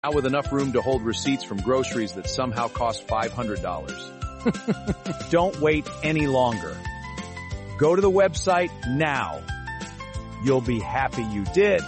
Now with enough room to hold receipts from groceries that somehow cost $500. Don't wait any longer. Go to the website now. You'll be happy you did.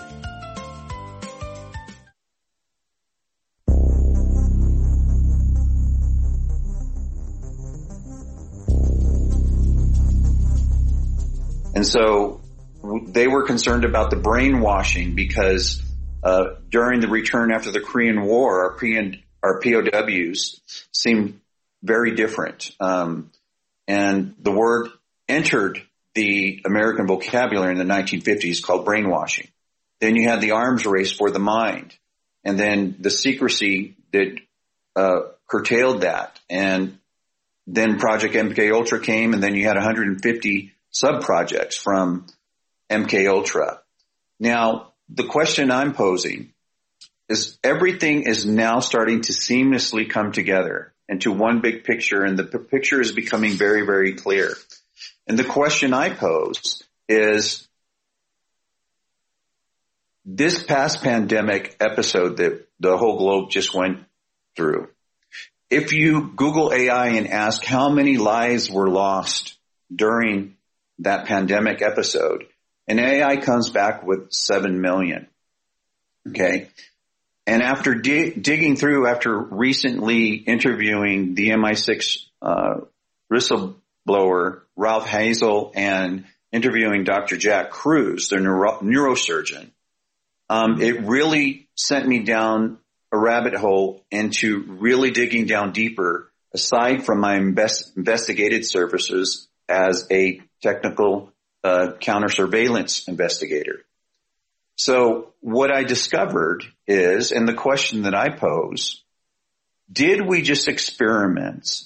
And so they were concerned about the brainwashing because during the return after the Korean War, our POWs seemed very different. And the word entered the American vocabulary in the 1950s called brainwashing. Then you had the arms race for the mind. And then the secrecy that curtailed that. And then Project MK Ultra came, and then you had 150 sub-projects from MK Ultra. Now, the question I'm posing is everything is now starting to seamlessly come together into one big picture, and the picture is becoming very, very clear. And the question I pose is this past pandemic episode that the whole globe just went through. If you Google AI and ask how many lives were lost during that pandemic episode, and AI comes back with 7 million. Okay. And after digging through, after recently interviewing the MI6 whistleblower, Ralph Hazel, and interviewing Dr. Jack Kruse, the neurosurgeon, it really sent me down a rabbit hole into really digging down deeper, aside from my investigative services as a technical counter-surveillance investigator. So what I discovered is, and the question that I pose, did we just experience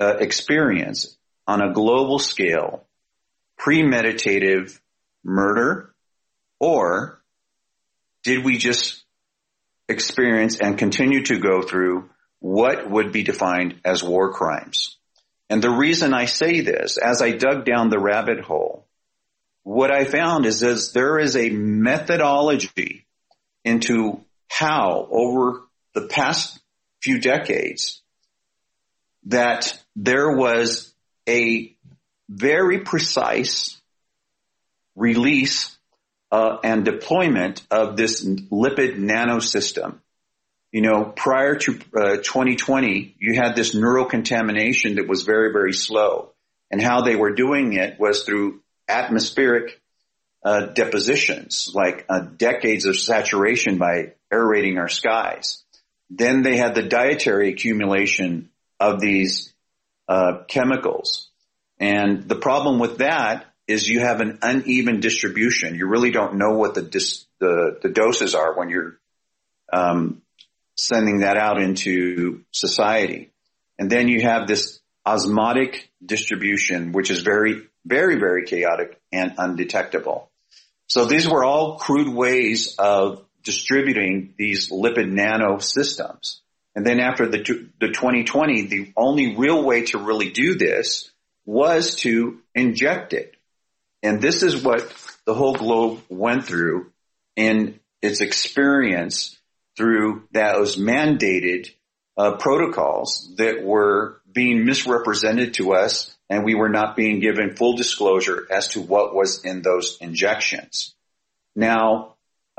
on a global scale premeditative murder, or did we just experience and continue to go through what would be defined as war crimes? And the reason I say this, as I dug down the rabbit hole, what I found is there is a methodology into how over the past few decades that there was a very precise release and deployment of this lipid nanosystem. You know, prior to 2020, you had this neurocontamination that was very, very slow. And how they were doing it was through atmospheric depositions, like decades of saturation by aerating our skies. Then they had the dietary accumulation of these chemicals. And the problem with that is you have an uneven distribution. You really don't know what the doses are when you're sending that out into society. And then you have this osmotic distribution, which is very, very, very chaotic and undetectable. So these were all crude ways of distributing these lipid nano systems. And then after the 2020, the only real way to really do this was to inject it. And this is what the whole globe went through in its experience through those mandated protocols that were being misrepresented to us, and we were not being given full disclosure as to what was in those injections. Now,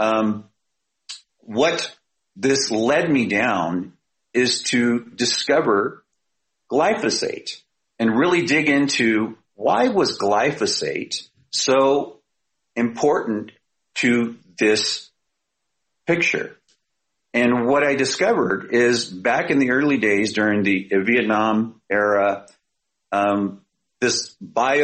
what this led me down is to discover glyphosate and really dig into why was glyphosate so important to this picture. And what I discovered is back in the early days during the Vietnam era, this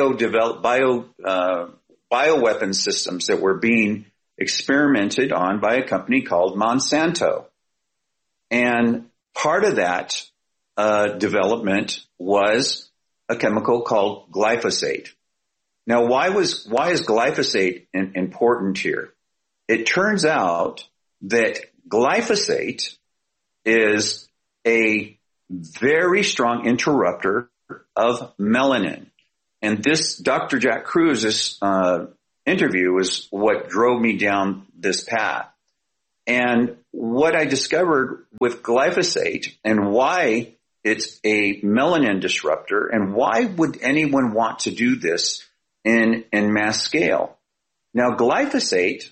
bioweapon systems that were being experimented on by a company called Monsanto. And part of that development was a chemical called glyphosate. Now, why is glyphosate important here? It turns out that glyphosate is a very strong interrupter of melanin. And this Dr. Jack Kruse's interview is what drove me down this path. And what I discovered with glyphosate and why it's a melanin disruptor and why would anyone want to do this in mass scale? Now, glyphosate,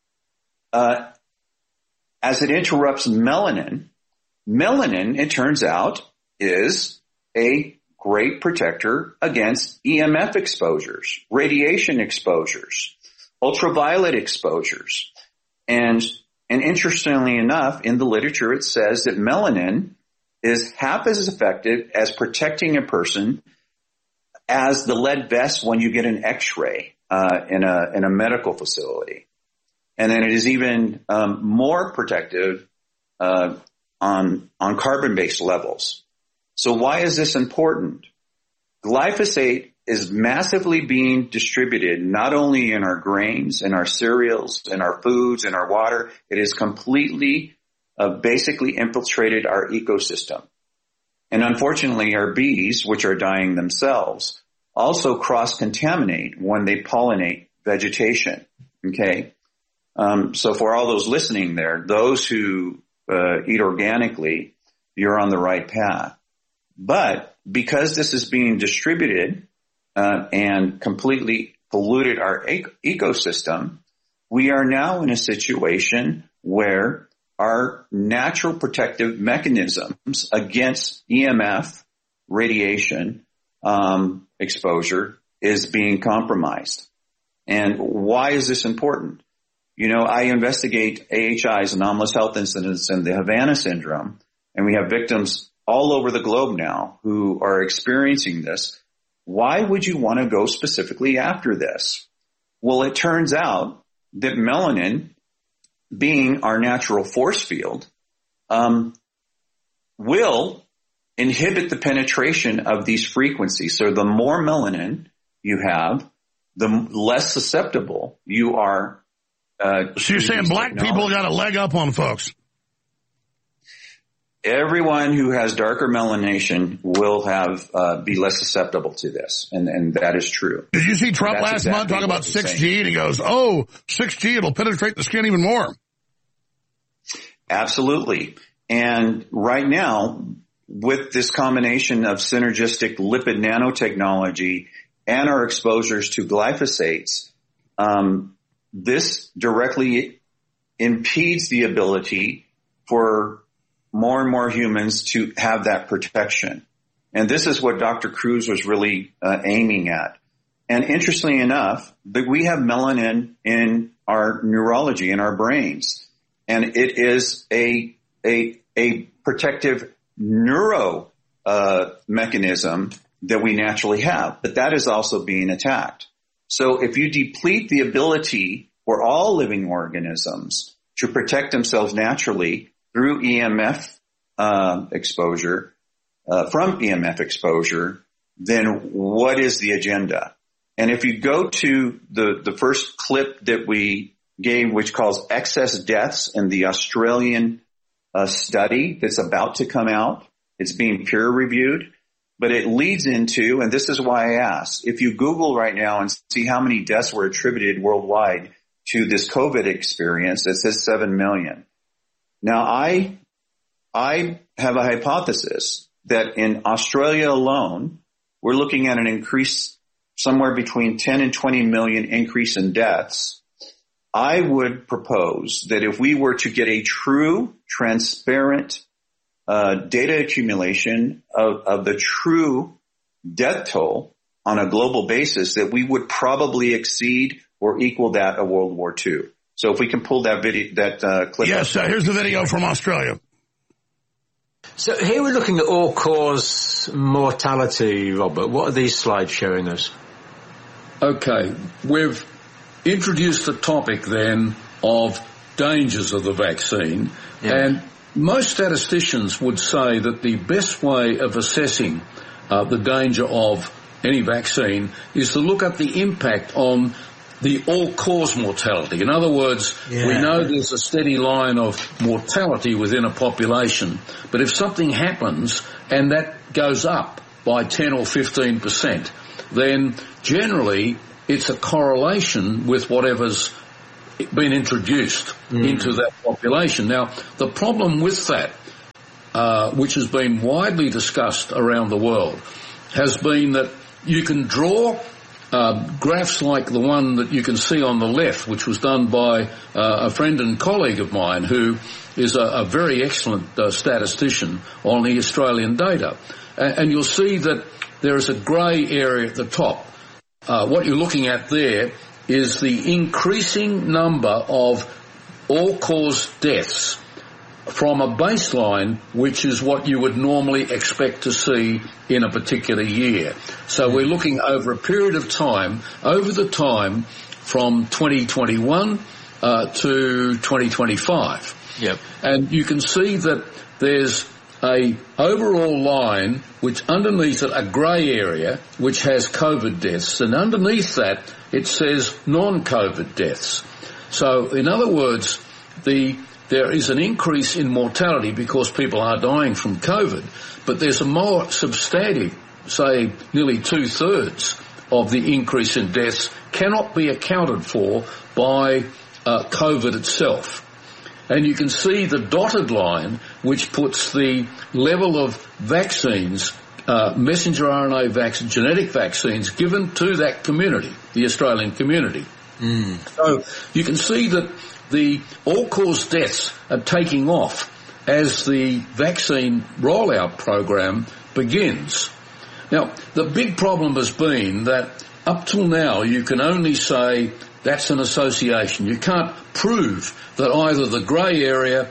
as it interrupts melanin, it turns out, is a great protector against EMF exposures, radiation exposures, ultraviolet exposures. And interestingly enough, in the literature, it says that melanin is half as effective as protecting a person as the lead vest when you get an X-ray in a medical facility. And then it is even more protective on carbon-based levels. So why is this important? Glyphosate is massively being distributed not only in our grains, in our cereals, in our foods, in our water. It is completely, basically infiltrated our ecosystem. And unfortunately, our bees, which are dying themselves, also cross-contaminate when they pollinate vegetation. Okay? So for all those listening there, those who eat organically, you're on the right path. But because this is being distributed and completely polluted our ecosystem, we are now in a situation where our natural protective mechanisms against EMF radiation exposure is being compromised. And why is this important? You know, I investigate AHIs, anomalous health incidents, and the Havana syndrome, and we have victims all over the globe now who are experiencing this. Why would you want to go specifically after this? Well, it turns out that melanin, being our natural force field, will inhibit the penetration of these frequencies. So the more melanin you have, the less susceptible you are. So you're saying black people got a leg up on folks? Everyone who has darker melanation will have be less susceptible to this, and that is true. Did you see Trump last month talk about 6G, and he goes, "Oh, 6G, it'll penetrate the skin even more." Absolutely. And right now, with this combination of synergistic lipid nanotechnology and our exposures to glyphosates, this directly impedes the ability for more and more humans to have that protection. And this is what Dr. Kruse was really aiming at. And interestingly enough, that we have melanin in our neurology, in our brains. And it is a protective neuro mechanism that we naturally have. But that is also being attacked. So if you deplete the ability for all living organisms to protect themselves naturally through EMF exposure, from EMF exposure, then what is the agenda? And if you go to the first clip that we gave, which calls excess deaths in the Australian study that's about to come out, it's being peer reviewed, but it leads into, and this is why I asked, if you Google right now and see how many deaths were attributed worldwide to this COVID experience, it says 7 million. Now, I have a hypothesis that in Australia alone, we're looking at an increase somewhere between 10 and 20 million increase in deaths. I would propose that if we were to get a true, transparent data accumulation of the true death toll on a global basis, that we would probably exceed or equal that of World War II. So if we can pull that video, that clip. Yes, here's the video from Australia. So here we're looking at all-cause mortality, Robert. What are these slides showing us? Okay, we've introduced the topic then of dangers of the vaccine, and most statisticians would say that the best way of assessing the danger of any vaccine is to look at the impact on the all-cause mortality. In other words, we know there's a steady line of mortality within a population, but if something happens and that goes up by 10 or 15%, then generally it's a correlation with whatever's been introduced into that population. Now, the problem with that, which has been widely discussed around the world, has been that you can draw graphs like the one that you can see on the left, which was done by a friend and colleague of mine who is a very excellent statistician on the Australian data. And you'll see that there is a grey area at the top. What you're looking at there is the increasing number of all-cause deaths from a baseline, which is what you would normally expect to see in a particular year. So we're looking over a period of time, over the time from 2021 to 2025. Yep. And you can see that there's a overall line which underneath it, a grey area, which has COVID deaths, and underneath that it says non-COVID deaths. So in other words, there is an increase in mortality because people are dying from COVID, but there's a more substantive, say nearly 2/3 of the increase in deaths cannot be accounted for by COVID itself. And you can see the dotted line, which puts the level of vaccines, messenger RNA vaccines, genetic vaccines given to that community, the Australian community. So you can see that the all-cause deaths are taking off as the vaccine rollout program begins. Now, the big problem has been that up till now you can only say that's an association. You can't prove that either the grey area,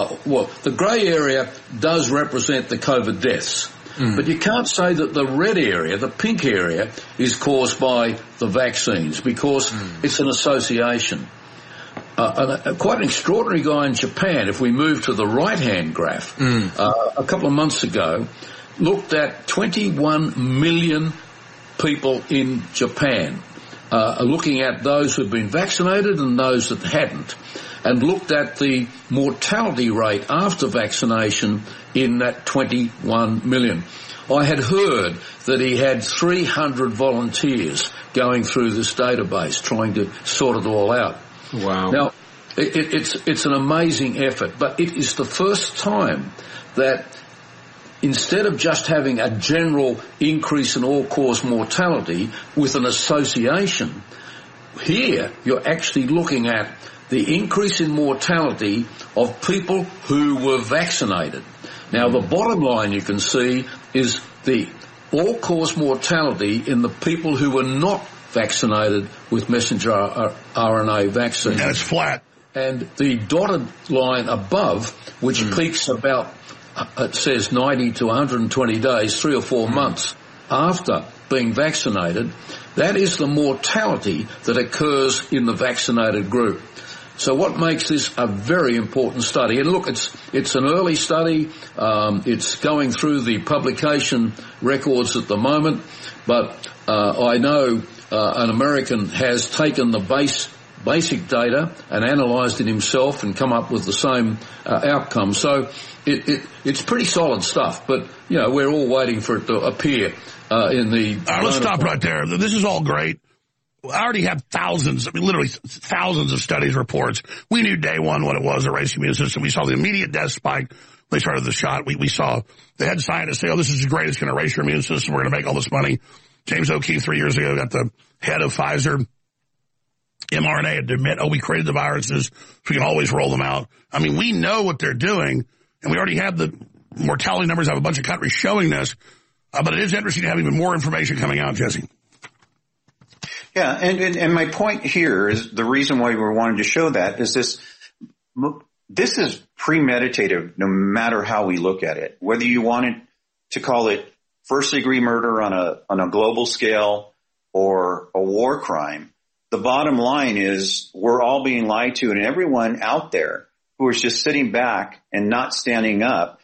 the grey area does represent the COVID deaths. But you can't say that the red area, the pink area, is caused by the vaccines because it's an association. Quite an extraordinary guy in Japan, if we move to the right-hand graph, a couple of months ago, looked at 21 million people in Japan, looking at those who've been vaccinated and those that hadn't, and looked at the mortality rate after vaccination in that 21 million. I had heard that he had 300 volunteers going through this database trying to sort it all out. Wow. Now, it's an amazing effort, but it is the first time that instead of just having a general increase in all-cause mortality with an association, here you're actually looking at the increase in mortality of people who were vaccinated. Now, the bottom line you can see is the all-cause mortality in the people who were not vaccinated with messenger RNA vaccine. And it's flat. And the dotted line above, which peaks about, it says 90 to 120 days, 3 or 4 months after being vaccinated, that is the mortality that occurs in the vaccinated group. So what makes this a very important study? And look, it's an early study. It's going through the publication records at the moment, but I know an American has taken the basic data and analysed it himself and come up with the same outcome. So it's pretty solid stuff, but you know we're all waiting for it to appear in the. Let's stop right there. This is all great. I already have thousands, literally thousands of studies, reports. We knew day one what it was, a race immune system. We saw the immediate death spike. They started the shot. We saw the head scientists say, oh, this is great. It's going to raise your immune system. We're going to make all this money. James O'Keefe 3 years ago got the head of Pfizer mRNA to admit, oh, we created the viruses, so we can always roll them out. I mean, we know what they're doing, and we already have the mortality numbers. I have a bunch of countries showing this, but it is interesting to have even more information coming out, Jesse. Yeah, and my point here is the reason why we're wanting to show that is this is premeditative no matter how we look at it. Whether you wanted to call it first-degree murder on a global scale or a war crime, the bottom line is we're all being lied to, and everyone out there who is just sitting back and not standing up,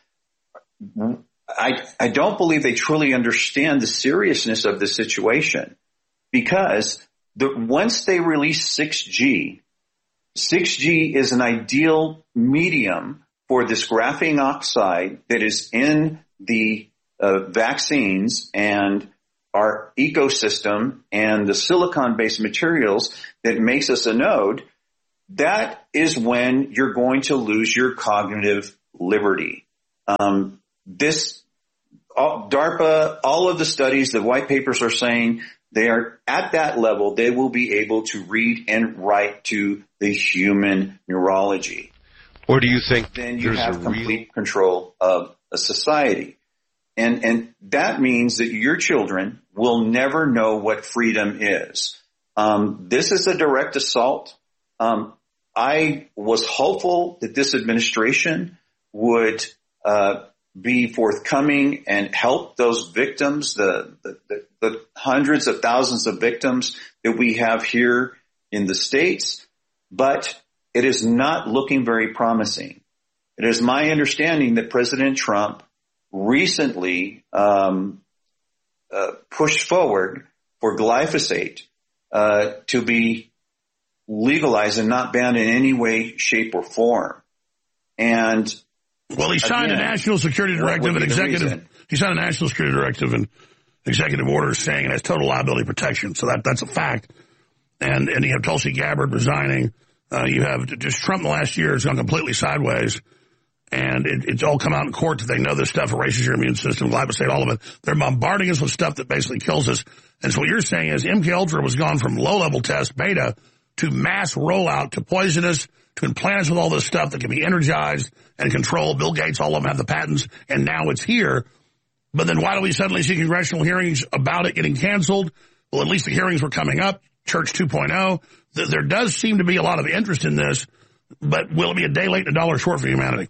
I don't believe they truly understand the seriousness of the situation. Because once they release 6G is an ideal medium for this graphene oxide that is in the vaccines and our ecosystem and the silicon-based materials that makes us a node. that is when you're going to lose your cognitive liberty. DARPA, all of the studies, the white papers are saying they are at that level. They will be able to read and write to the human neurology. Or do you think then you have complete control of a society? And that means that your children will never know what freedom is. This is a direct assault. I was hopeful that this administration would be forthcoming and help those victims, the hundreds of thousands of victims that we have here in the States, but it is not looking very promising. It is my understanding that President Trump recently pushed forward for glyphosate to be legalized and not banned in any way, shape, or form. And well, he signed a national security directive and executive. He signed a national security directive and executive order saying it has total liability protection. So that's a fact. And you have Tulsi Gabbard resigning. You have just Trump in the last year has gone completely sideways. And it's all come out in court that they know this stuff erases your immune system, glyphosate, all of it. They're bombarding us with stuff that basically kills us. And so what you're saying is MKUltra was gone from low-level test, beta, to mass rollout, to poisonous, to implant us with all this stuff that can be energized and controlled. Bill Gates, all of them have the patents, and now it's here. But then why do we suddenly see congressional hearings about it getting canceled? Well, at least the hearings were coming up, Church 2.0. There does seem to be a lot of interest in this, but will it be a day late and a dollar short for humanity?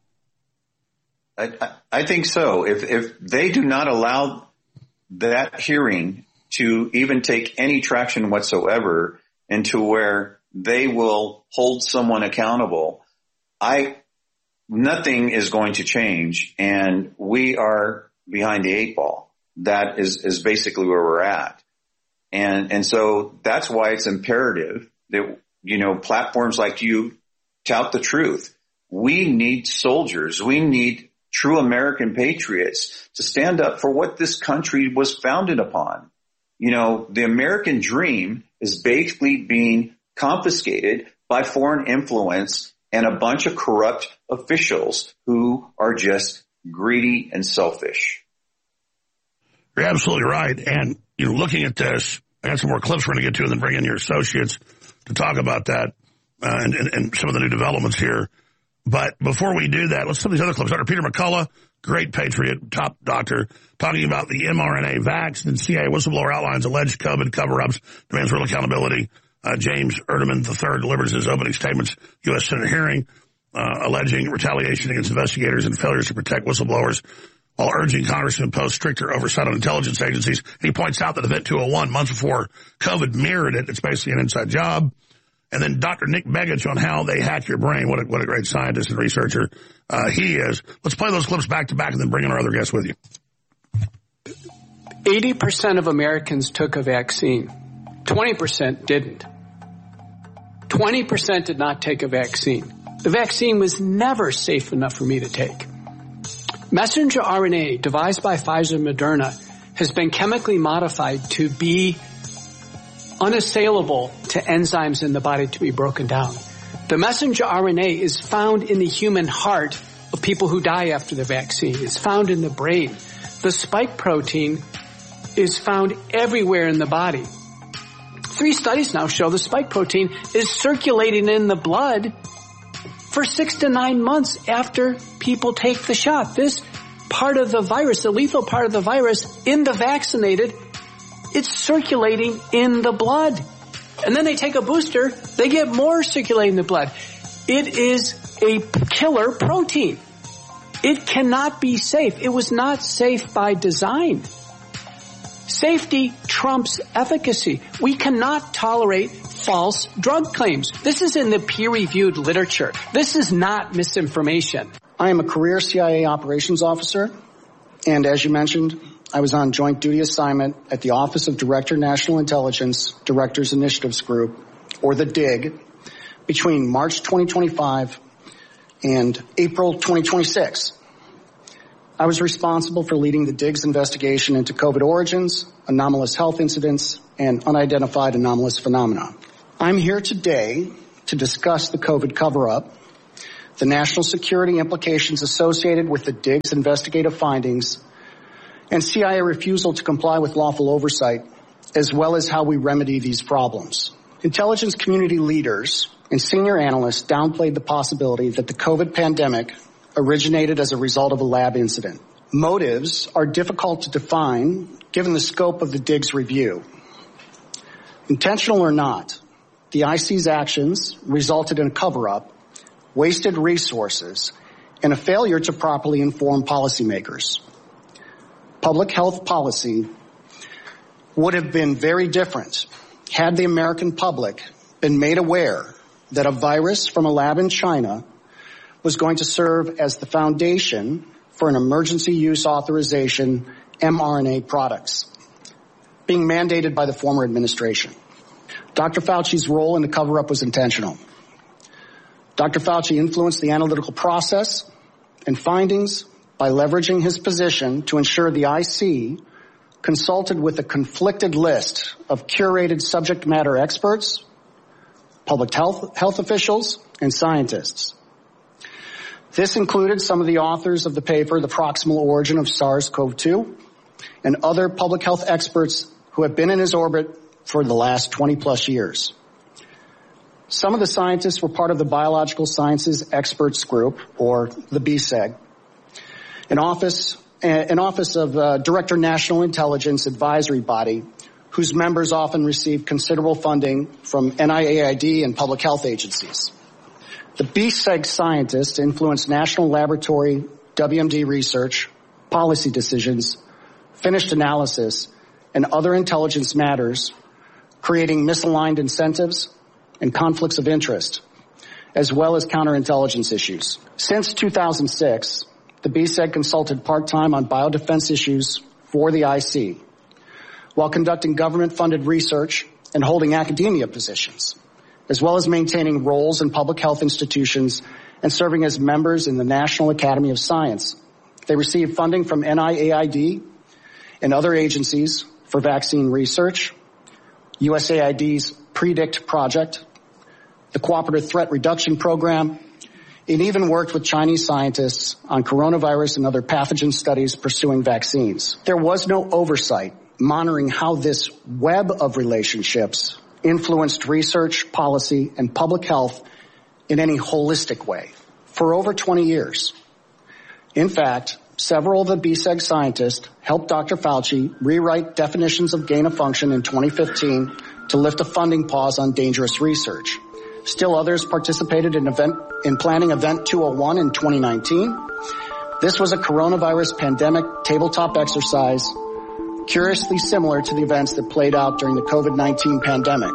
I think so. If they do not allow that hearing to even take any traction whatsoever into where they will hold someone accountable, nothing is going to change, and we are behind the eight ball. That is basically where we're at. And so that's why it's imperative that, platforms like you tout the truth. We need soldiers. We need true American patriots to stand up for what this country was founded upon. The American dream is basically being confiscated by foreign influence and a bunch of corrupt officials who are just greedy and selfish. You're absolutely right. And, looking at this, I got some more clips we're going to get to and then bring in your associates to talk about that and some of the new developments here. But before we do that, let's see these other clips. Dr. Peter McCullough, great patriot, top doctor, talking about the mRNA vax, and CIA whistleblower outlines alleged COVID cover-ups, demands real accountability. James Erdeman III delivers his opening statements, U.S. Senate hearing, alleging retaliation against investigators and failures to protect whistleblowers, while urging Congress to impose stricter oversight on intelligence agencies. And he points out that Event 201, months before COVID mirrored it, it's basically an inside job. And then Dr. Nick Begich on how they hack your brain. What a great scientist and researcher he is. Let's play those clips back to back and then bring in our other guests with you. 80% of Americans took a vaccine. 20% didn't. 20% did not take a vaccine. The vaccine was never safe enough for me to take. Messenger RNA, devised by Pfizer and Moderna, has been chemically modified to be unassailable to enzymes in the body to be broken down. The messenger RNA is found in the human heart of people who die after the vaccine. It's found in the brain. The spike protein is found everywhere in the body. 3 studies now show the spike protein is circulating in the blood for 6 to 9 months after people take the shot. This part of the virus, the lethal part of the virus in the vaccinated, it's circulating in the blood. And then they take a booster, they get more circulating in the blood. It is a killer protein. It cannot be safe. It was not safe by design. Safety trumps efficacy. We cannot tolerate false drug claims. This is in the peer-reviewed literature. This is not misinformation. I am a career CIA operations officer, and as you mentioned, I was on joint duty assignment at the Office of Director National Intelligence Directors Initiatives Group, or the DIG, between March 2025 and April 2026. I was responsible for leading the DIG's investigation into COVID origins, anomalous health incidents, and unidentified anomalous phenomena. I'm here today to discuss the COVID cover-up, the national security implications associated with the DIG's investigative findings, and CIA refusal to comply with lawful oversight, as well as how we remedy these problems. Intelligence community leaders and senior analysts downplayed the possibility that the COVID pandemic originated as a result of a lab incident. Motives are difficult to define given the scope of the DIG's review. Intentional or not, the IC's actions resulted in a cover-up, wasted resources, and a failure to properly inform policymakers. Public health policy would have been very different had the American public been made aware that a virus from a lab in China was going to serve as the foundation for an emergency use authorization mRNA products being mandated by the former administration. Dr. Fauci's role in the cover-up was intentional. Dr. Fauci influenced the analytical process and findings by leveraging his position to ensure the IC consulted with a conflicted list of curated subject matter experts, public health officials, and scientists. This included some of the authors of the paper, The Proximal Origin of SARS-CoV-2, and other public health experts who have been in his orbit for the last 20 plus years. Some of the scientists were part of the Biological Sciences Experts Group, or the BSEG, an office of Director National Intelligence Advisory Body, whose members often receive considerable funding from NIAID and public health agencies. The BSEG scientists influence national laboratory, WMD research, policy decisions, finished analysis, and other intelligence matters, creating misaligned incentives and conflicts of interest, as well as counterintelligence issues. Since 2006, the BSEG consulted part-time on biodefense issues for the IC, while conducting government-funded research and holding academia positions, as well as maintaining roles in public health institutions and serving as members in the National Academy of Science. They receive funding from NIAID and other agencies for vaccine research, USAID's PREDICT project, the Cooperative Threat Reduction Program, and even worked with Chinese scientists on coronavirus and other pathogen studies pursuing vaccines. There was no oversight monitoring how this web of relationships influenced research, policy, and public health in any holistic way for over 20 years. In fact, several of the BSEG scientists helped Dr. Fauci rewrite definitions of gain of function in 2015 to lift a funding pause on dangerous research. Still others participated in planning Event 201 in 2019. This was a coronavirus pandemic tabletop exercise curiously similar to the events that played out during the COVID-19 pandemic.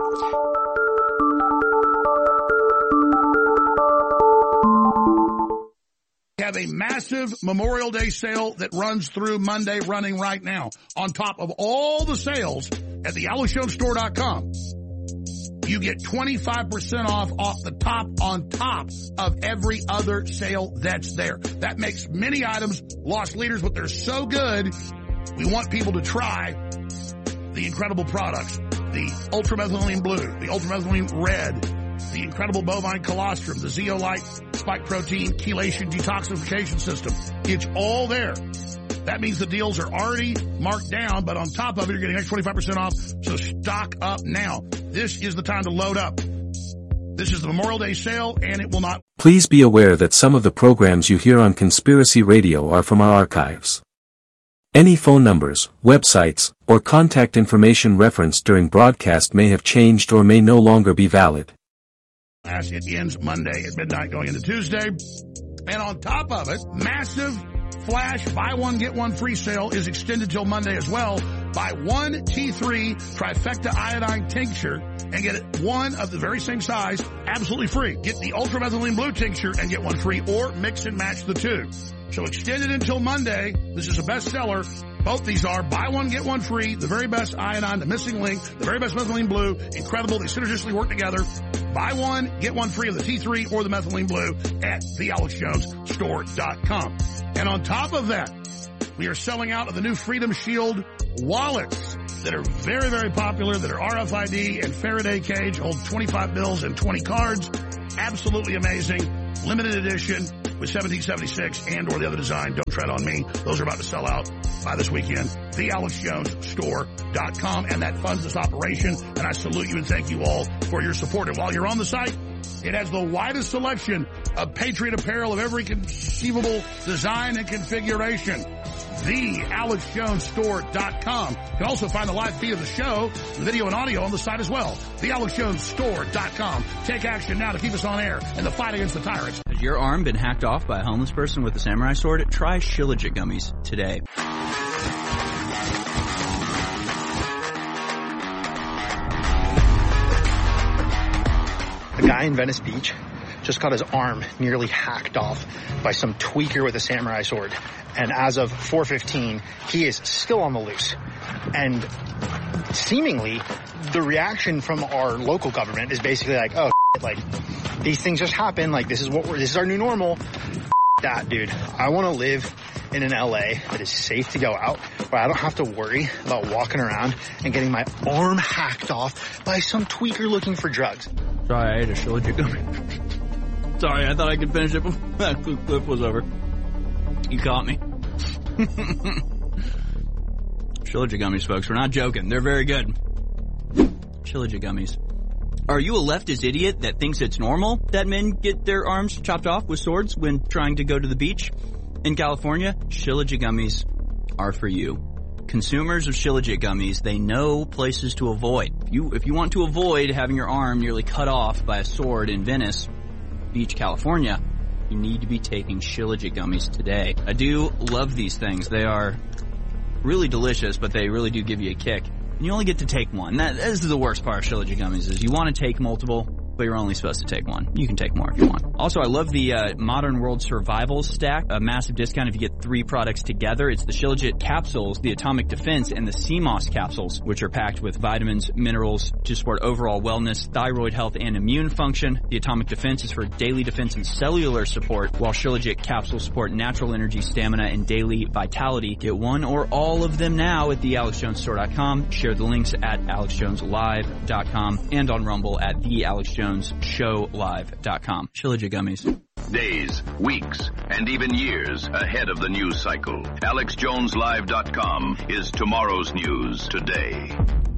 We have a massive Memorial Day sale that runs through Monday, running right now. On top of all the sales at thealexjonesstore.com. You get 25% off the top on top of every other sale that's there. That makes many items lost leaders, but they're so good, we want people to try the incredible products. The ultramethylene blue, the ultramethylene red, the incredible bovine colostrum, the zeolite spike protein chelation detoxification system. It's all there. That means the deals are already marked down, but on top of it, you're getting extra 25% off, so stock up now. This is the time to load up. This is the Memorial Day sale, and it will not... Please be aware that some of the programs you hear on Conspiracy Radio are from our archives. Any phone numbers, websites, or contact information referenced during broadcast may have changed or may no longer be valid. It ends Monday at midnight going into Tuesday. And on top of it, massive flash buy one, get one free sale is extended till Monday as well. Buy one T3 trifecta iodine tincture and get it one of the very same size absolutely free. Get the ultramethylene blue tincture and get one free, or mix and match the two. So extended until Monday. This is a bestseller. Both these are buy one, get one free, the very best iodine, the missing link, the very best methylene blue. Incredible. They synergistically work together. Buy one, get one free of the T3 or the methylene blue at thealexjonesstore.com. And on top of that, we are selling out of the new Freedom Shield wallets. that are very, very popular, that are RFID and Faraday cage, hold 25 bills and 20 cards. Absolutely amazing. Limited edition with 1776 and or the other design. Don't tread on me. Those are about to sell out by this weekend. TheAlexJonesStore.com, and that funds this operation. And I salute you and thank you all for your support. And while you're on the site, it has the widest selection of Patriot apparel of every conceivable design and configuration. TheAlexJonesStore.com. You can also find the live feed of the show, video and audio on the site as well. TheAlexJonesStore.com. Take action now to keep us on air in the fight against the tyrants. Has your arm been hacked off by a homeless person with a samurai sword? Try Shilajit gummies today. A guy in Venice Beach just got his arm nearly hacked off by some tweaker with a samurai sword. And as of 4:15, he is still on the loose. And seemingly, the reaction from our local government is basically like, oh, like, these things just happen. Like, this is our new normal. That, dude. I want to live in an LA that is safe to go out, where I don't have to worry about walking around and getting my arm hacked off by some tweaker looking for drugs. Sorry, I ate a Shilajit gummy. Sorry, I thought I could finish it before that clip was over. You caught me. Shilajit gummies, folks. We're not joking. They're very good. Shilajit gummies. Are you a leftist idiot that thinks it's normal that men get their arms chopped off with swords when trying to go to the beach in California? Shilajit gummies are for you. Consumers of Shilajit gummies, they know places to avoid. If you want to avoid having your arm nearly cut off by a sword in Venice Beach, California, you need to be taking Shilajit gummies today. I do love these things. They are really delicious, but they really do give you a kick. And you only get to take one. This is the worst part of Shilajit gummies, is you want to take multiple, but you're only supposed to take one. You can take more if you want. Also, I love the Modern World Survival Stack, a massive discount if you get 3 products together. It's the Shilajit capsules, the Atomic Defense, and the CMOS capsules, which are packed with vitamins, minerals to support overall wellness, thyroid health, and immune function. The Atomic Defense is for daily defense and cellular support, while Shilajit capsules support natural energy, stamina, and daily vitality. Get one or all of them now at thealexjonesstore.com. Share the links at alexjoneslive.com and on Rumble at thealexjonesshowlive.com. Shilajit gummies. Days, weeks, and even years ahead of the news cycle. AlexJonesLive.com is tomorrow's news today.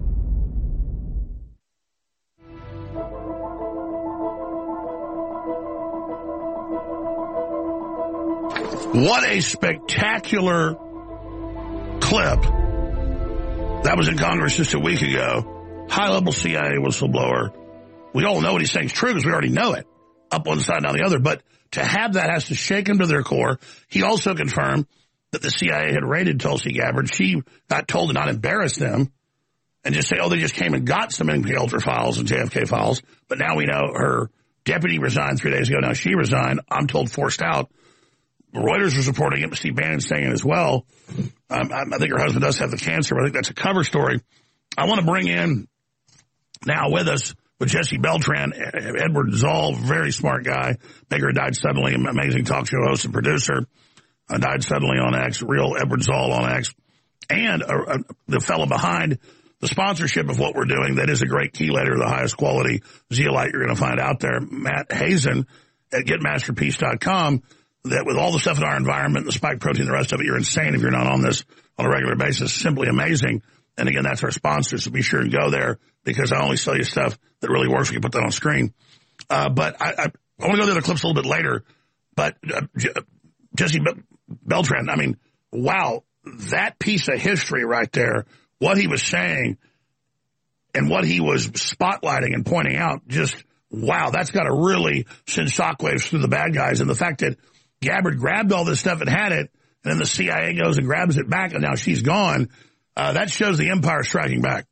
What a spectacular clip. That was in Congress just a week ago. High-level CIA whistleblower. We all know what he's saying is true because we already know it. Up one side, down the other. But to have that has to shake them to their core. He also confirmed that the CIA had raided Tulsi Gabbard. She got told to not embarrass them and just say, oh, they just came and got some MKUltra files and JFK files. But now we know her deputy resigned 3 days ago. Now she resigned. I'm told forced out. Reuters was reporting it. Steve Bannon's saying it as well. I think her husband does have the cancer, but I think that's a cover story. I want to bring in now with us with Jesse Beltran, Edward Zoll, very smart guy. Baker died suddenly, amazing talk show host and producer. Died suddenly on X, real Edward Zoll on X. And the fellow behind the sponsorship of what we're doing, that is a great chelator, the highest quality zeolite you're going to find out there, Matt Hazen at GetMasterpiece.com. That with all the stuff in our environment, the spike protein, the rest of it, you're insane if you're not on this on a regular basis. Simply amazing. And again, that's our sponsor, so be sure and go there because I only sell you stuff that really works. We can put that on screen. But I want to go to the other clips a little bit later. But Jesse Beltran, I mean, wow, that piece of history right there, what he was saying and what he was spotlighting and pointing out, just wow, that's got to really send shockwaves through the bad guys. And the fact that Gabbard grabbed all this stuff and had it, and then the CIA goes and grabs it back, and now she's gone. That shows the empire striking back.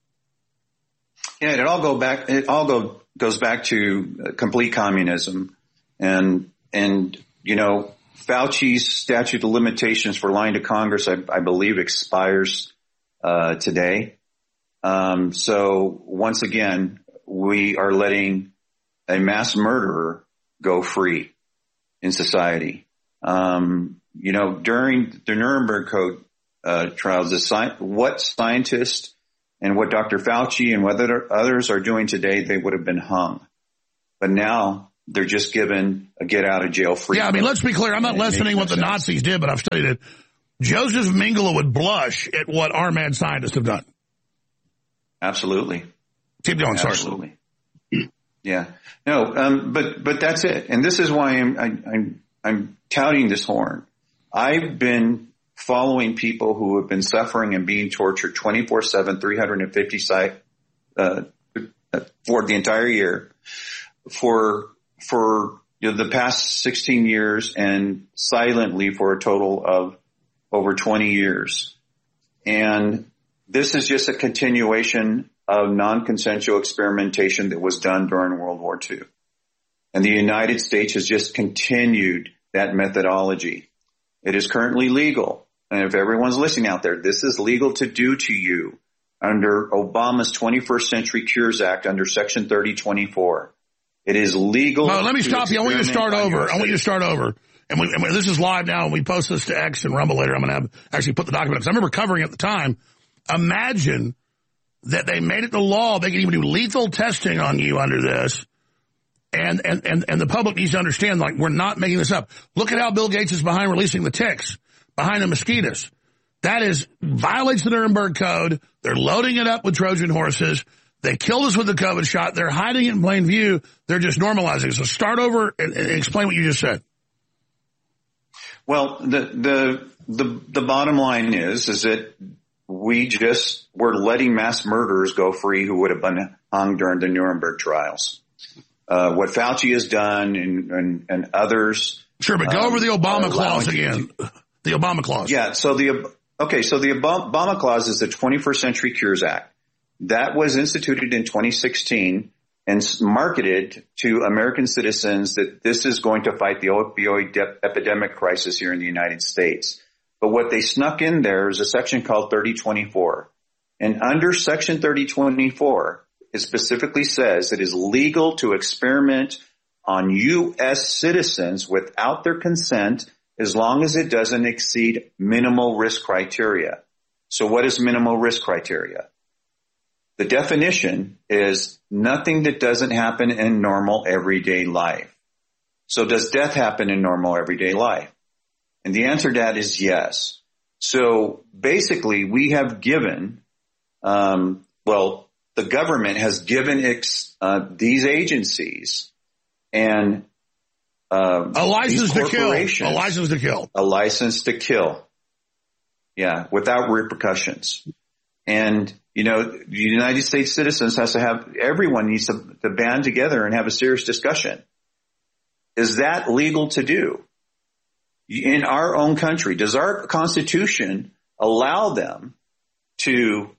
Yeah, it all goes back to complete communism, and you know, Fauci's statute of limitations for lying to Congress, I believe, expires today. So once again, we are letting a mass murderer go free in society. You know, during the Nuremberg Code trials, what scientist and what Dr. Fauci and what others are doing today, they would have been hung. But now they're just given a get out of jail free. Yeah, I mean, let's be clear. I'm not lessening what the Nazis did, but I've studied it. Joseph Mengele would blush at what our mad scientists have done. Absolutely. Keep going, sorry. Absolutely. Yeah. No, but that's it. And this is why I'm touting this horn. I've been following people who have been suffering and being tortured 24/7, 350 for the entire year for the past 16 years and silently for a total of over 20 years. And this is just a continuation of non-consensual experimentation that was done during World War II. And the United States has just continued that methodology. It is currently legal. And if everyone's listening out there, this is legal to do to you under Obama's 21st Century Cures Act under Section 3024. It is legal. No, let me stop you. I want you to start over. And this is live now, and we post this to X and Rumble later. I'm going to actually put the document up. Because I remember covering at the time. Imagine that they made it the law. They can even do lethal testing on you under this. And the public needs to understand, like, we're not making this up. Look at how Bill Gates is behind releasing the ticks, behind the mosquitoes. That violates the Nuremberg Code. They're loading it up with Trojan horses. They killed us with the COVID shot. They're hiding it in plain view. They're just normalizing it. So start over and explain what you just said. Well, the bottom line is that we're letting mass murderers go free who would have been hung during the Nuremberg trials. What Fauci has done and others. Sure, but go over the Obama clause again. The Obama clause. Yeah. So the Obama clause is the 21st Century Cures Act. That was instituted in 2016 and marketed to American citizens that this is going to fight the opioid epidemic crisis here in the United States. But what they snuck in there is a section called 3024. And under Section 3024, it specifically says it is legal to experiment on U.S. citizens without their consent as long as it doesn't exceed minimal risk criteria. So what is minimal risk criteria? The definition is nothing that doesn't happen in normal everyday life. So does death happen in normal everyday life? And the answer to that is yes. So basically we have given, the government has given these agencies and a license to kill. A license to kill. A license to kill. Yeah, without repercussions. And, the United States citizens everyone needs to band together and have a serious discussion. Is that legal to do? In our own country, does our Constitution allow them to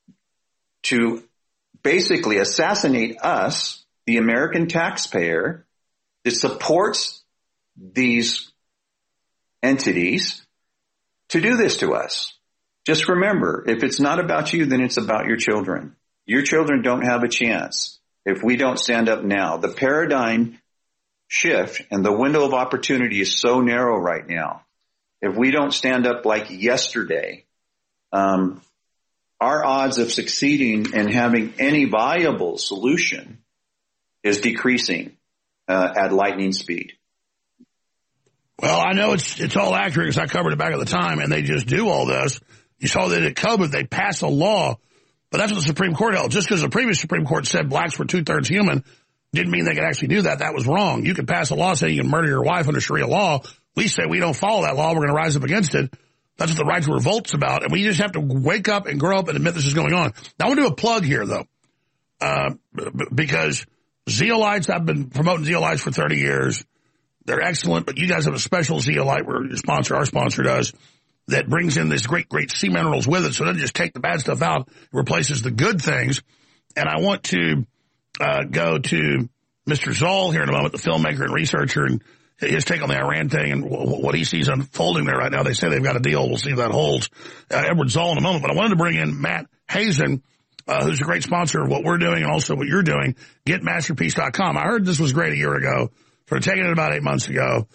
basically assassinate us, the American taxpayer, that supports these entities, to do this to us? Just remember, if it's not about you, then it's about your children. Your children don't have a chance if we don't stand up now. The paradigm shift and the window of opportunity is so narrow right now. If we don't stand up like yesterday, our odds of succeeding and having any viable solution is decreasing at lightning speed. Well, I know it's all accurate because I covered it back at the time, and they just do all this. You saw that at COVID, they passed a law, but that's what the Supreme Court held. Just because the previous Supreme Court said blacks were 2/3 human didn't mean they could actually do that. That was wrong. You could pass a law saying you can murder your wife under Sharia law. We say we don't follow that law. We're going to rise up against it. That's what the right to revolt's about. And we just have to wake up and grow up and admit this is going on. Now, I want to do a plug here, though, because zeolites, I've been promoting zeolites for 30 years. They're excellent, but you guys have a special zeolite where our sponsor does, that brings in this great sea minerals with it. So it doesn't just take the bad stuff out. It replaces the good things. And I want to go to Mr. Zoll here in a moment, the filmmaker and researcher, and his take on the Iran thing and what he sees unfolding there right now. They say they've got a deal. We'll see if that holds. Edward Zoll in a moment. But I wanted to bring in Matt Hazen, who's a great sponsor of what we're doing and also what you're doing, GetMasterpiece.com. I heard this was great a year ago. Started taking it about 8 months ago.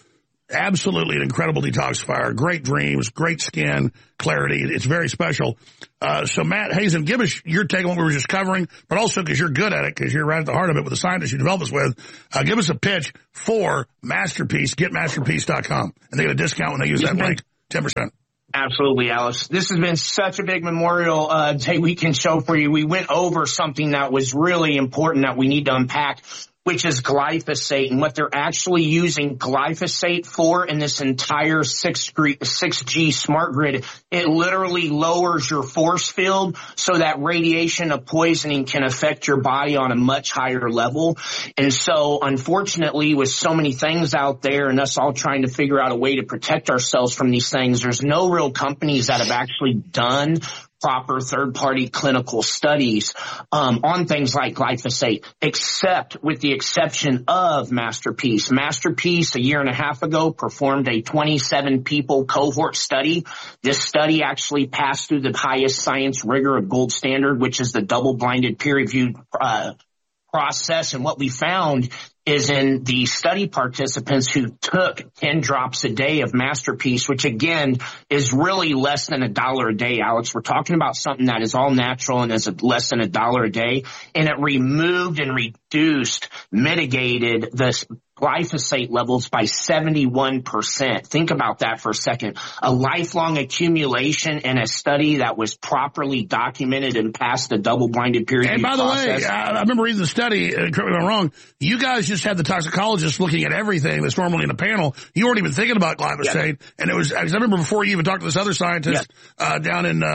Absolutely an incredible detoxifier. Great dreams, great skin, clarity. It's very special. So, Matt Hazen, give us your take on what we were just covering, but also because you're good at it, because you're right at the heart of it with the scientists you develop this with, give us a pitch for Masterpiece, getmasterpiece.com. And they get a discount when they use that link, 10%. Absolutely, Alex. This has been such a big Memorial Day weekend show for you. We went over something that was really important that we need to unpack, which is glyphosate and what they're actually using glyphosate for in this entire 6G smart grid. It literally lowers your force field so that radiation of poisoning can affect your body on a much higher level. And so, unfortunately, with so many things out there and us all trying to figure out a way to protect ourselves from these things, there's no real companies that have actually done proper third-party clinical studies on things like glyphosate, except with the exception of Masterpiece. Masterpiece, a year and a half ago, performed a 27-people cohort study. This study actually passed through the highest science rigor of gold standard, which is the double-blinded peer-reviewed process. And what we found is in the study participants who took 10 drops a day of Masterpiece, which again is really less than $1 a day, Alex. We're talking about something that is all natural and is less than $1 a day. And it removed and reduced, mitigated the glyphosate levels by 71%. Think about that for a second. A lifelong accumulation in a study that was properly documented and passed the double-blinded peer review process. And by the way, I remember reading the study, correct me if I'm wrong, you guys just had the toxicologist looking at everything that's normally in a panel. You weren't even thinking about glyphosate. Yep. And it was, I remember before you even talked to this other scientist down in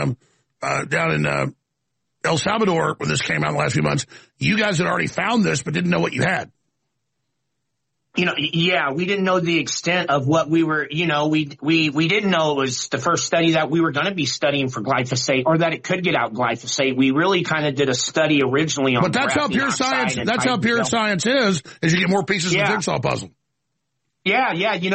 El Salvador when this came out in the last few months, you guys had already found this but didn't know what you had. We didn't know the extent of what we were, we didn't know it was the first study that we were going to be studying for glyphosate or that it could get out glyphosate. We really kind of did a study originally on. But that's how pure science, science is you get more pieces of the jigsaw puzzle. Yeah.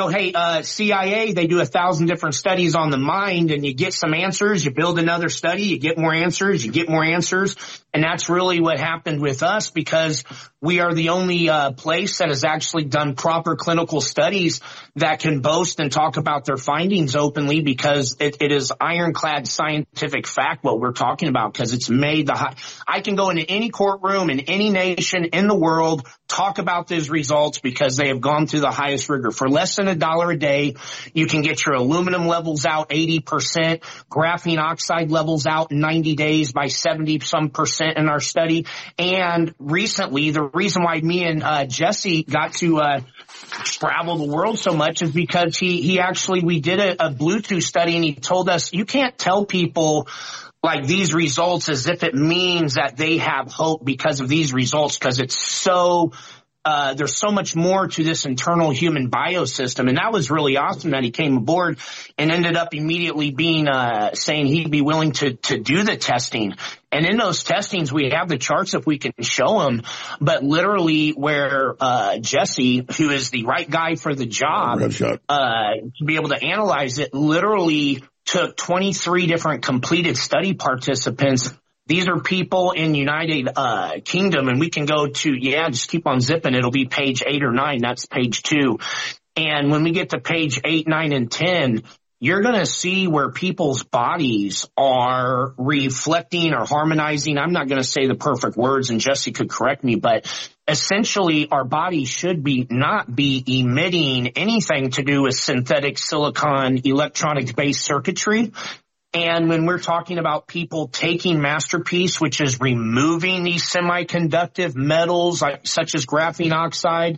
CIA, they do 1,000 different studies on the mind and you get some answers, you build another study, you get more answers, And that's really what happened with us because we are the only place that has actually done proper clinical studies that can boast and talk about their findings openly because it is ironclad scientific fact what we're talking about because it's made I can go into any courtroom in any nation in the world, talk about those results because they have gone through the highest rigor. For less than $1 a day, you can get your aluminum levels out 80%, graphene oxide levels out in 90 days by 70% in our study. And recently, the reason why me and Jesse got to travel the world so much is because we did a Bluetooth study and he told us you can't tell people like these results as if it means that they have hope because of these results because it's so there's so much more to this internal human biosystem. And that was really awesome that he came aboard and ended up immediately being saying he'd be willing to do the testing. And in those testings, we have the charts if we can show them. But literally where Jesse, who is the right guy for the job, to be able to analyze it, literally took 23 different completed study participants. These are people in United Kingdom, and we can go to, just keep on zipping. It'll be page 8 or 9. That's page 2. And when we get to page 8, 9, and 10, you're going to see where people's bodies are reflecting or harmonizing. I'm not going to say the perfect words, and Jesse could correct me, but essentially our bodies should not be emitting anything to do with synthetic silicon electronic-based circuitry. And when we're talking about people taking Masterpiece, which is removing these semiconductive metals such as graphene oxide,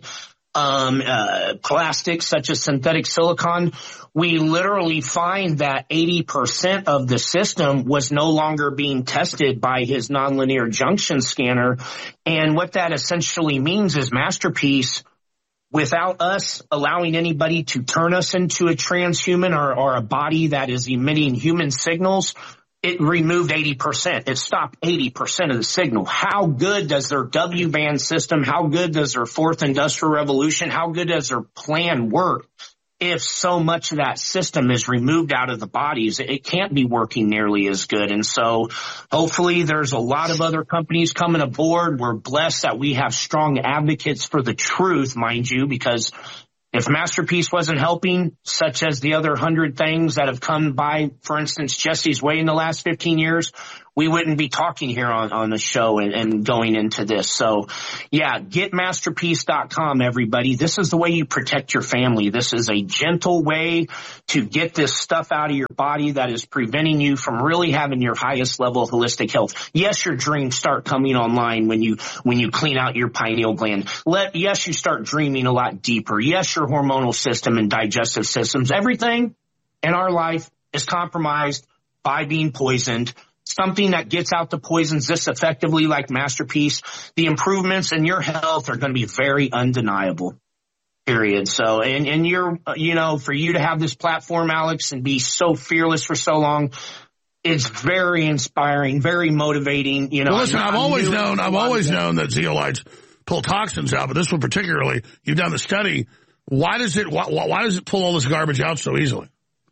plastics such as synthetic silicon, we literally find that 80% of the system was no longer being tested by his nonlinear junction scanner. And what that essentially means is Masterpiece, without us allowing anybody to turn us into a transhuman or a body that is emitting human signals, it removed 80%. It stopped 80% of the signal. How good does their W-band system, how good does their fourth industrial revolution, how good does their plan work if so much of that system is removed out of the bodies? It can't be working nearly as good. And so hopefully there's a lot of other companies coming aboard. We're blessed that we have strong advocates for the truth, mind you, because If Masterpiece wasn't helping, such as the other 100 things that have come by, for instance, Jesse's way in the last 15 years, we wouldn't be talking here on the show and going into this. So, yeah, getmasterpiece.com, everybody. This is the way you protect your family. This is a gentle way to get this stuff out of your body that is preventing you from really having your highest level of holistic health. Yes, your dreams start coming online when you clean out your pineal gland. Yes, you start dreaming a lot deeper. Yes, your hormonal system and digestive systems, everything in our life is compromised by being poisoned. Something that gets out the poisons this effectively, like Masterpiece, the improvements in your health are going to be very undeniable. Period. So, and you're, for you to have this platform, Alex, and be so fearless for so long, it's very inspiring, very motivating. Well, listen, I've always known that zeolites pull toxins out, but this one particularly, you've done the study. Why does it pull all this garbage out so easily?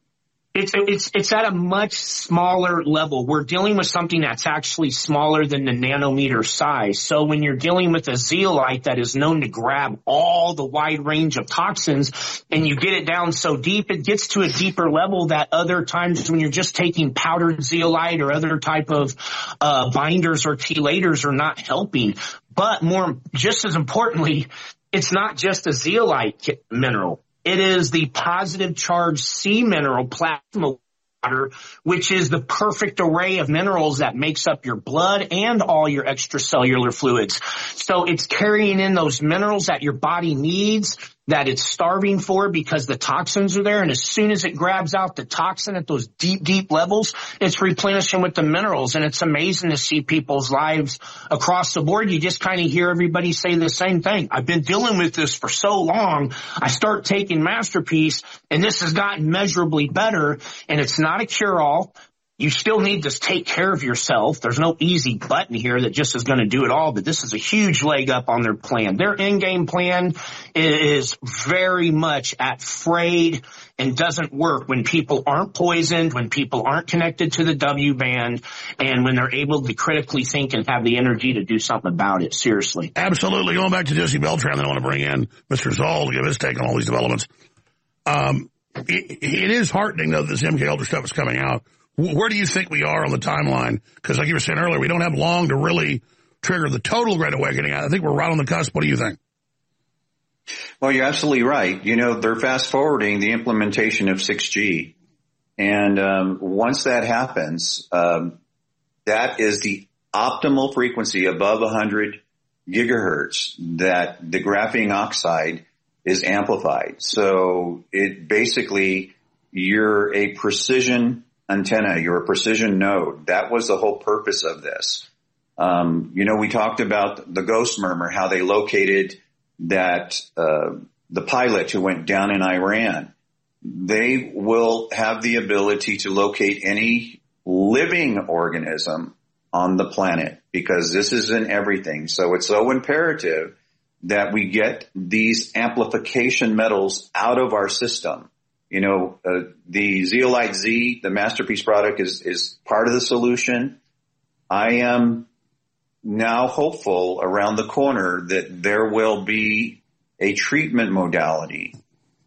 It's at a much smaller level. We're dealing with something that's actually smaller than the nanometer size. So when you're dealing with a zeolite that is known to grab all the wide range of toxins and you get it down so deep, it gets to a deeper level that other times when you're just taking powdered zeolite or other type of binders or chelators are not helping. But just as importantly, it's not just a zeolite mineral. It is the positive charged sea mineral plasma water, which is the perfect array of minerals that makes up your blood and all your extracellular fluids. So it's carrying in those minerals that your body needs, that it's starving for because the toxins are there. And as soon as it grabs out the toxin at those deep, deep levels, it's replenishing with the minerals. And it's amazing to see people's lives across the board. You just kind of hear everybody say the same thing. I've been dealing with this for so long. I start taking Masterpiece and this has gotten measurably better. And it's not a cure-all. You still need to take care of yourself. There's no easy button here that just is going to do it all, but this is a huge leg up on their plan. Their in-game plan is very much at frayed and doesn't work when people aren't poisoned, when people aren't connected to the W band, and when they're able to critically think and have the energy to do something about it. Seriously. Absolutely. Going back to Jesse Beltran, then I want to bring in Mr. Zoll to give his take on all these developments. It is heartening, though, that this MK Ultra stuff is coming out. Where do you think we are on the timeline? Because like you were saying earlier, we don't have long to really trigger the total Great Awakening. I think we're right on the cusp. What do you think? Well, you're absolutely right. They're fast forwarding the implementation of 6G. And once that happens, that is the optimal frequency above 100 gigahertz that the graphene oxide is amplified. So it basically, you're a precision antenna, you're a precision node. That was the whole purpose of this. We talked about the Ghost Murmur, how they located that, the pilot who went down in Iran. They will have the ability to locate any living organism on the planet because this is in everything. So it's so imperative that we get these amplification metals out of our system. The Zeolite Z, the Masterpiece product is part of the solution. I am now hopeful around the corner that there will be a treatment modality.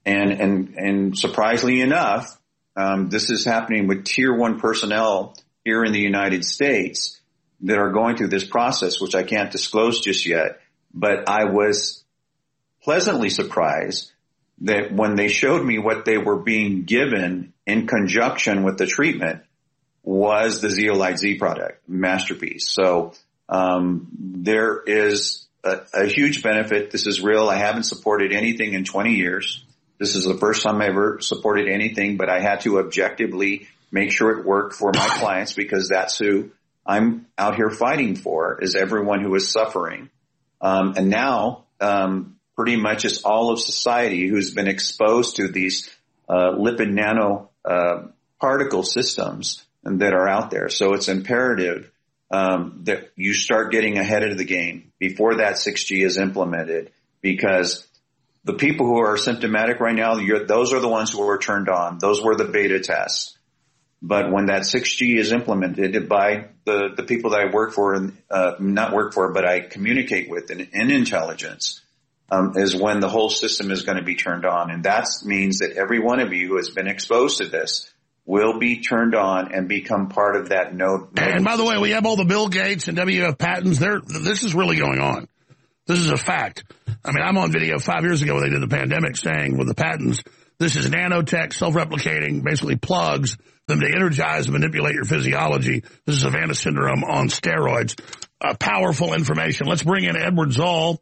And surprisingly enough, this is happening with tier 1 personnel here in the United States that are going through this process, which I can't disclose just yet. But I was pleasantly surprised that when they showed me what they were being given in conjunction with the treatment was the Zeolite Z product, Masterpiece. So there is a huge benefit. This is real. I haven't supported anything in 20 years. This is the first time I ever supported anything, but I had to objectively make sure it worked for my clients because that's who I'm out here fighting for, is everyone who is suffering. And now pretty much it's all of society who's been exposed to these lipid nano particle systems that are out there. So it's imperative that you start getting ahead of the game before that 6G is implemented, because the people who are symptomatic right now, those are the ones who are turned on. Those were the beta tests. But when that 6G is implemented by the people that I work for, but I communicate with in intelligence, is when the whole system is going to be turned on. And that means that every one of you who has been exposed to this will be turned on and become part of that node. And by the way, we have all the Bill Gates and WF Pattons. This is really going on. This is a fact. I mean, I'm on video 5 years ago when they did the pandemic saying with the Pattons, this is nanotech, self-replicating, basically plugs them to energize and manipulate your physiology. This is Savannah syndrome on steroids. Powerful information. Let's bring in Edward Zoll,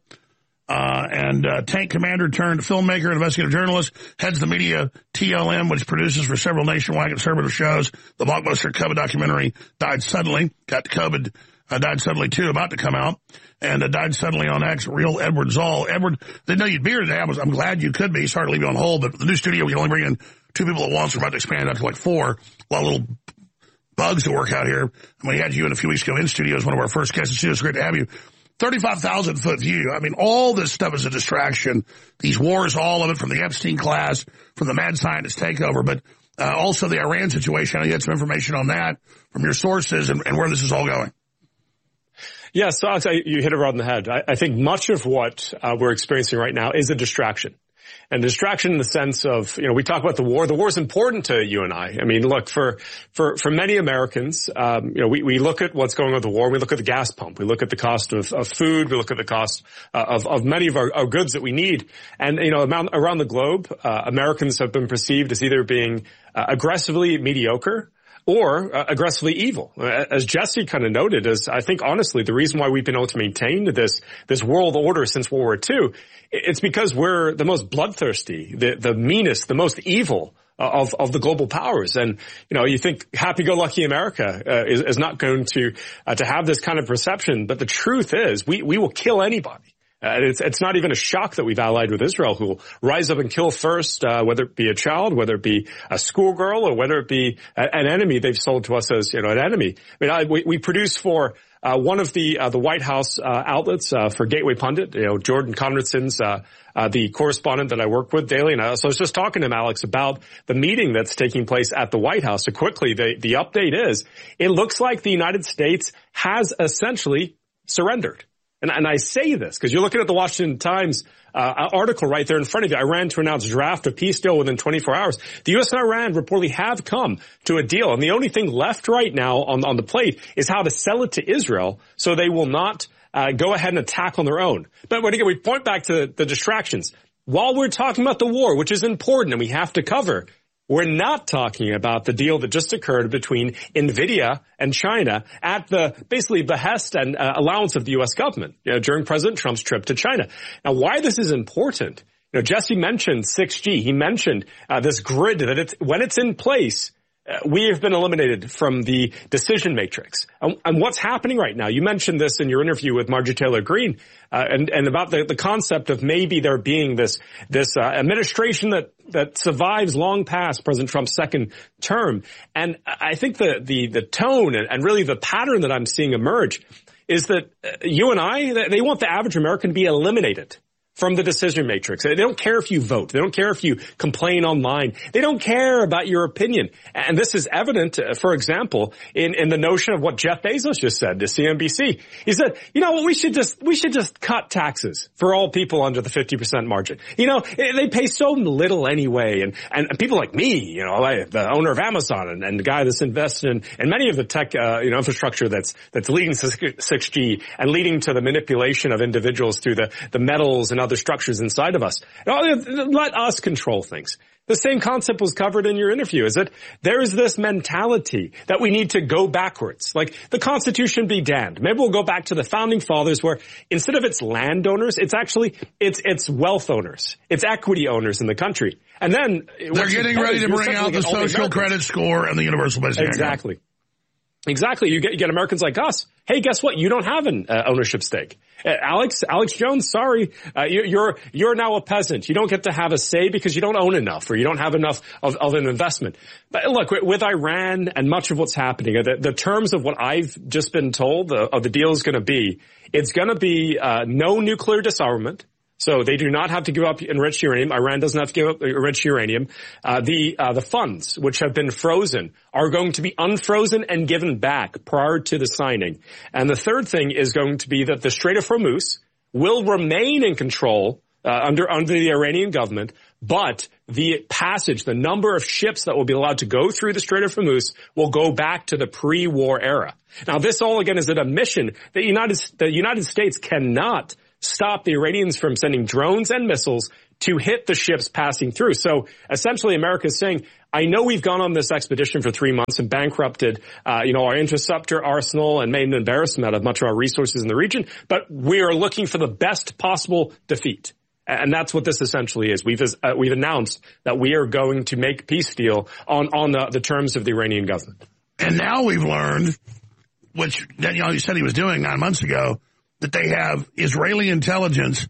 tank commander turned filmmaker and investigative journalist, heads the media TLM, which produces for several nationwide conservative shows. The blockbuster COVID documentary Died Suddenly, got COVID, Died Suddenly 2 about to come out, and Died Suddenly on X, real Edward Zoll. Edward, didn't know you'd be here today. I'm glad you could be. Sorry to leave you on hold, but the new studio, we can only bring in 2 people at once. We're about to expand out to like 4. A lot of little bugs to work out here. And we had you in a few weeks ago in studio as one of our first guests in studio. It's great to have you. 35,000 foot view. I mean, all this stuff is a distraction. These wars, all of it, from the Epstein class, from the mad scientist takeover, but also the Iran situation. I know you had some information on that from your sources and where this is all going. Yeah, so I'll tell you, you hit it right on the head. I think much of what we're experiencing right now is a distraction. And distraction in the sense of, we talk about the war. The war is important to you and I. I mean, look, for many Americans, we look at what's going on with the war. We look at the gas pump. We look at the cost of food. We look at the cost of many of our goods that we need. And, around the globe, Americans have been perceived as either being aggressively mediocre or aggressively evil. As Jesse kind of noted, as I think honestly the reason why we've been able to maintain this world order since World War II, it's because we're the most bloodthirsty, the meanest, the most evil of the global powers. And you think happy-go-lucky America is not going to have this kind of perception, but the truth is we will kill anybody. It's not even a shock that we've allied with Israel, who will rise up and kill first, whether it be a child, whether it be a schoolgirl, or whether it be an enemy they've sold to us as, an enemy. I mean, we produce for one of the White House outlets for Gateway Pundit, Jordan Conradson's the correspondent that I work with daily. And so I was just talking to him, Alex, about the meeting that's taking place at the White House. So quickly, the update is, it looks like the United States has essentially surrendered. And I say this because you're looking at the Washington Times article right there in front of you. Iran to announce draft of peace deal within 24 hours. The U.S. and Iran reportedly have come to a deal, and the only thing left right now on the plate is how to sell it to Israel so they will not go ahead and attack on their own. But again, we point back to the distractions. While we're talking about the war, which is important and we have to cover, we're not talking about the deal that just occurred between NVIDIA and China at the basically behest and allowance of the U.S. government during President Trump's trip to China. Now, why this is important, Jesse mentioned 6G. He mentioned this grid that when it's in place, we have been eliminated from the decision matrix. And what's happening right now? You mentioned this in your interview with Marjorie Taylor Greene, and about the concept of maybe there being this administration that survives long past President Trump's second term. And I think the tone and really the pattern that I'm seeing emerge is that you and I, they want the average American to be eliminated from the decision matrix. They don't care if you vote. They don't care if you complain online. They don't care about your opinion. And this is evident, for example, in the notion of what Jeff Bezos just said to CNBC. He said, we should just cut taxes for all people under the 50% margin. They pay so little anyway. And people like me, the owner of Amazon and the guy that's invested in many of the tech, infrastructure that's leading to 6G and leading to the manipulation of individuals through the metals and other structures inside of us. Let us control things. The same concept was covered in your interview, is that there is this mentality that we need to go backwards. Like the Constitution be damned. Maybe we'll go back to the founding fathers where instead of its landowners, it's wealth owners. It's equity owners in the country. And then they're getting ready to bring out the social credit score and the universal basic income. Exactly. You get Americans like us. Hey, guess what? You don't have an ownership stake. Alex Jones, sorry, you're now a peasant. You don't get to have a say because you don't own enough or you don't have enough of an investment. But look, with Iran and much of what's happening, the terms of what I've just been told of the deal is going to be, it's going to be no nuclear disarmament. So they do not have to give up enriched uranium. Iran doesn't have to give up enriched uranium. The funds, which have been frozen, are going to be unfrozen and given back prior to the signing. And the third thing is going to be that the Strait of Hormuz will remain in control under the Iranian government, but the passage, the number of ships that will be allowed to go through the Strait of Hormuz will go back to the pre-war era. Now, this all again is an admission that the United States cannot stop the Iranians from sending drones and missiles to hit the ships passing through. So essentially, America is saying, I know we've gone on this expedition for 3 months and bankrupted, our interceptor arsenal and made an embarrassment of much of our resources in the region, but we are looking for the best possible defeat. And that's what this essentially is. We've announced that we are going to make peace deal on the terms of the Iranian government. And now we've learned, which Daniel, you said he was doing 9 months ago, that they have Israeli intelligence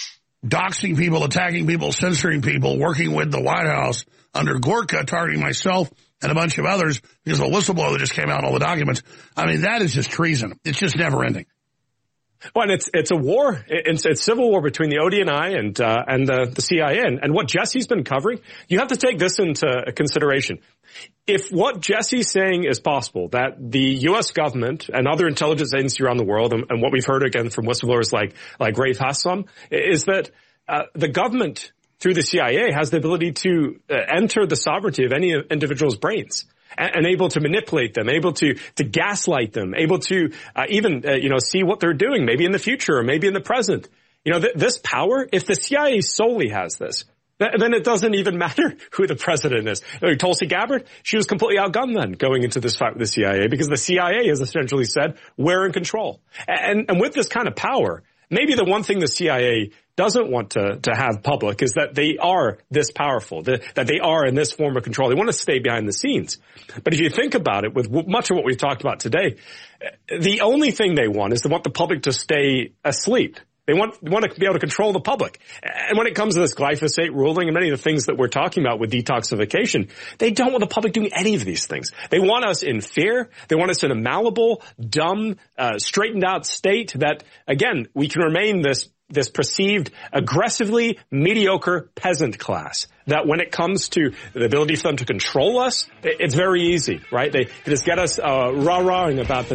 doxing people, attacking people, censoring people, working with the White House under Gorka, targeting myself and a bunch of others because of a whistleblower that just came out in all the documents. I mean, that is just treason. It's just never ending. Well, and it's a war. It's civil war between the ODNI and the CIA. And what Jesse's been covering, you have to take this into consideration. If what Jesse's saying is possible, that the U.S. government and other intelligence agencies around the world, and what we've heard again from whistleblowers like Raif Hassam, is that the government through the CIA has the ability to enter the sovereignty of any individual's brains. And able to manipulate them, able to gaslight them, able to even see what they're doing, maybe in the future or maybe in the present. This power, if the CIA solely has this, then it doesn't even matter who the president is. Tulsi Gabbard, she was completely outgunned then going into this fight with the CIA because the CIA has essentially said, we're in control. And with this kind of power, maybe the one thing the CIA doesn't want to have public is that they are this powerful, that they are in this form of control. They want to stay behind the scenes. But if you think about it, with much of what we've talked about today, the only thing they want is they want the public to stay asleep. They want to be able to control the public. And when it comes to this glyphosate ruling and many of the things that we're talking about with detoxification, they don't want the public doing any of these things. They want us in fear. They want us in a malleable, dumb, straightened out state that, again, we can remain this perceived aggressively mediocre peasant class. That when it comes to the ability for them to control us, it's very easy, right? They just get us rah-rahing about the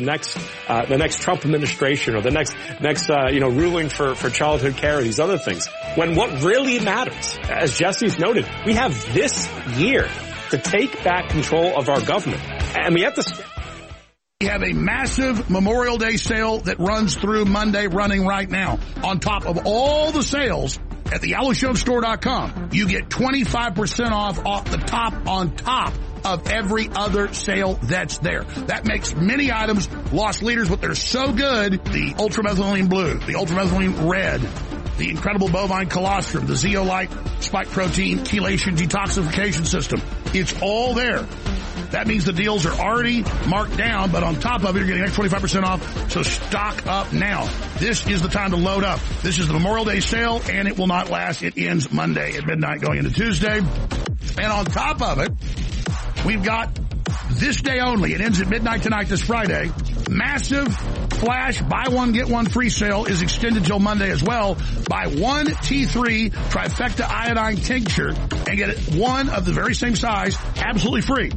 next Trump administration or the next ruling for childhood care or these other things. When what really matters, as Jesse's noted, we have this year to take back control of our government, and we have to. We have a massive Memorial Day sale that runs through Monday, running right now. On top of all the sales at the AlexJonesStore.com, you get 25% off the top on top of every other sale that's there. That makes many items lost leaders, but they're so good. The ultramethylene blue, the ultramethylene red, the incredible bovine colostrum, the zeolite spike protein chelation detoxification system. It's all there. That means the deals are already marked down, but on top of it, you're getting extra 25% off, so stock up now. This is the time to load up. This is the Memorial Day sale, and it will not last. It ends Monday at midnight going into Tuesday. And on top of it, we've got this day only. It ends at midnight tonight this Friday. Massive flash buy one, get one free sale is extended till Monday as well. Buy one T3 trifecta iodine tincture and get one of the very same size absolutely free.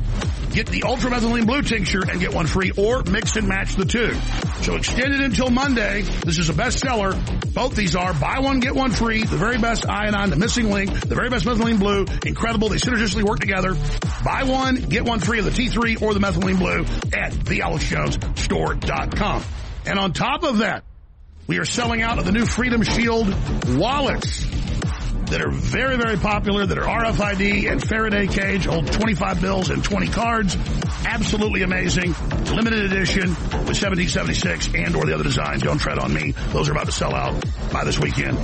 Get the ultramethylene blue tincture and get one free, or mix and match the two. So extended until Monday. This is a bestseller. Both these are buy one, get one free. The very best iodine, the missing link, the very best methylene blue. Incredible. They synergistically work together. Buy one, get one free of the T3 or the methylene blue at thealexjonesstore.com. And on top of that, we are selling out of the new Freedom Shield wallets that are very, very popular, that are RFID and Faraday cage, hold 25 bills and 20 cards. Absolutely amazing. Limited edition with 1776 and or the other designs. Don't tread on me. Those are about to sell out by this weekend.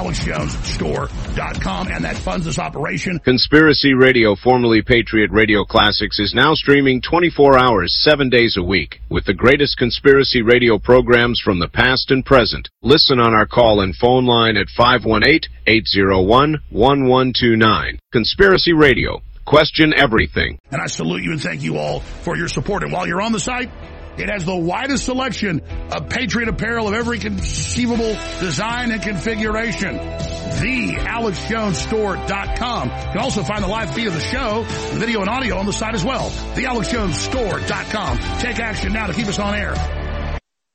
TheAlexJonesStore.com, and that funds this operation. Conspiracy Radio, formerly Patriot Radio Classics, is now streaming 24 hours, 7 days a week with the greatest conspiracy radio programs from the past and present. Listen on our call and phone line at 518-801-1129. Conspiracy Radio. Question everything. And I salute you and thank you all for your support. And while you're on the site, it has the widest selection of Patriot apparel of every conceivable design and configuration. TheAlexJonesStore.com. You can also find the live feed of the show, the video and audio on the site as well. TheAlexJonesStore.com. Take action now to keep us on air.